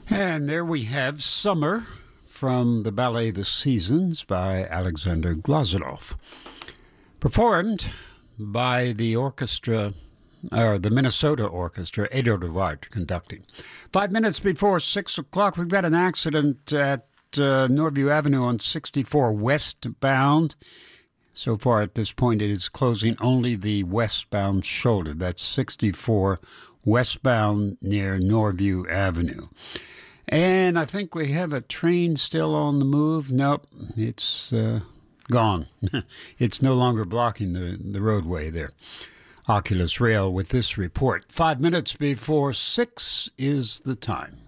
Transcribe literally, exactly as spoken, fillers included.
And there we have Summer from the ballet The Seasons by Alexander Glazunov, performed by the orchestra, or the Minnesota Orchestra, Edo de Waard conducting. Five minutes before six o'clock, we've got an accident at uh, Norview Avenue on sixty-four westbound. So far at this point, it is closing only the westbound shoulder. That's sixty-four westbound near Norview Avenue. And I think we have a train still on the move. Nope, it's uh, gone. It's no longer blocking the, the roadway there. Oculus Rail with this report. Five minutes before six is the time.